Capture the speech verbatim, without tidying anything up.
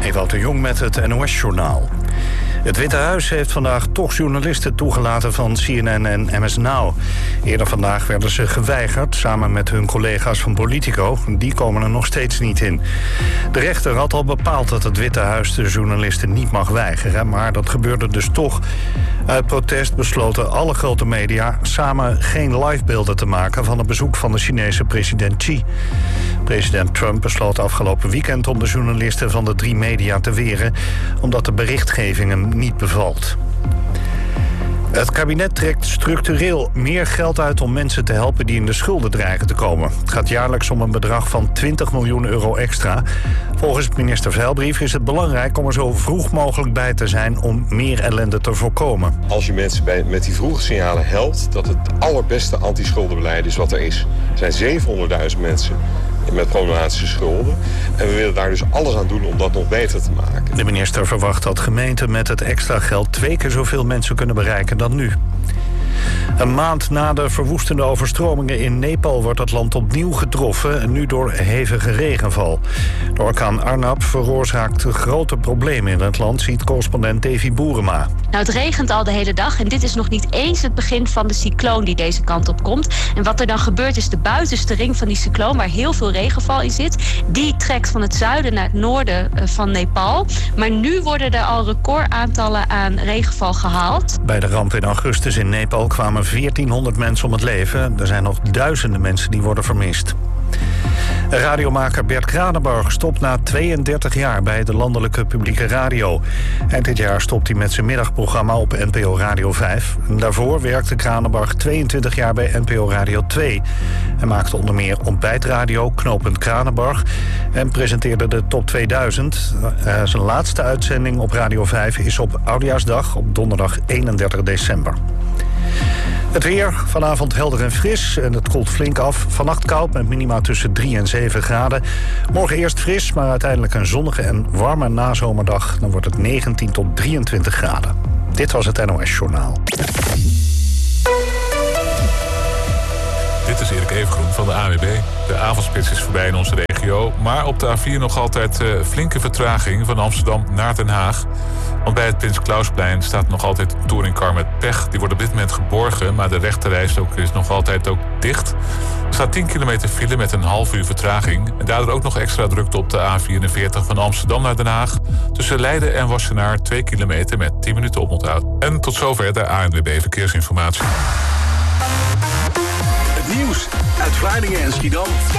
Ewout de Jong met het N O S-journaal. Het Witte Huis heeft vandaag toch journalisten toegelaten van C N N en M S Now. Eerder vandaag werden ze geweigerd, samen met hun collega's van Politico. Die komen er nog steeds niet in. De rechter had al bepaald dat het Witte Huis de journalisten niet mag weigeren, maar dat gebeurde dus toch. Uit protest besloten alle grote media samen geen livebeelden te maken van het bezoek van de Chinese president Xi. President Trump besloot afgelopen weekend om de journalisten van de drie media te weren, omdat de berichtgeving hem niet bevalt. Het kabinet trekt structureel meer geld uit om mensen te helpen die in de schulden dreigen te komen. Het gaat jaarlijks om een bedrag van twintig miljoen euro extra. Volgens minister Zijlbrief is het belangrijk om er zo vroeg mogelijk bij te zijn om meer ellende te voorkomen. Als je mensen bij, met die vroege signalen helpt, dat het allerbeste anti-schuldenbeleid is wat er is. Er zijn zevenhonderdduizend mensen met problematische schulden. En we willen daar dus alles aan doen om dat nog beter te maken. De minister verwacht dat gemeenten met het extra geld twee keer zoveel mensen kunnen bereiken dan nu. Een maand na de verwoestende overstromingen in Nepal wordt het land opnieuw getroffen, nu door hevige regenval. De orkaan Arnab veroorzaakt grote problemen in het land, ziet correspondent Davy Boerema. Nou, het regent al de hele dag en dit is nog niet eens het begin van de cycloon die deze kant op komt. En wat er dan gebeurt is de buitenste ring van die cycloon, waar heel veel regenval in zit, die trekt van het zuiden naar het noorden van Nepal. Maar nu worden er al recordaantallen aan regenval gehaald. Bij de ramp in augustus in Nepal kwamen veertienhonderd mensen om het leven. Er zijn nog duizenden mensen die worden vermist. Radiomaker Bert Kranenburg stopt na tweeëndertig jaar bij de landelijke publieke radio. Eind dit jaar stopt hij met zijn middagprogramma op N P O Radio vijf. Daarvoor werkte Kranenburg tweeëntwintig jaar bij N P O Radio twee. Hij maakte onder meer Ontbijtradio, Knooppunt Kranenburg en presenteerde de Top tweeduizend. Uh, zijn laatste uitzending op Radio vijf is op Oudejaarsdag op donderdag eenendertig december. Het weer, vanavond helder en fris en het koelt flink af. Vannacht koud met minima tussen drie en zeven graden. Morgen eerst fris, maar uiteindelijk een zonnige en warme nazomerdag. Dan wordt het negentien tot drieëntwintig graden. Dit was het N O S-journaal. Dit is Erik Evengroen van de A N W B. De avondspits is voorbij in onze regio. Maar op de A vier nog altijd uh, flinke vertraging van Amsterdam naar Den Haag. Want bij het Prins Klausplein staat nog altijd een touringcar met pech. Die wordt op dit moment geborgen, maar de rechterrijstrook is nog altijd ook dicht. Er staat tien kilometer file met een half uur vertraging. En daardoor ook nog extra drukte op de A vierenveertig van Amsterdam naar Den Haag. Tussen Leiden en Wassenaar twee kilometer met tien minuten oponthoud. En tot zover de A N W B Verkeersinformatie. Het nieuws uit Vlaardingen en Schiedam.